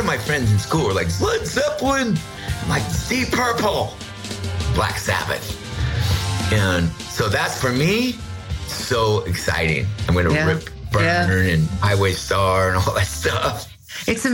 my friends in school were like, Led Zeppelin. I'm like, Deep Purple, Black Sabbath. And so that's, for me, so exciting. I'm going to rip Burn and Highway Star and all that stuff. It's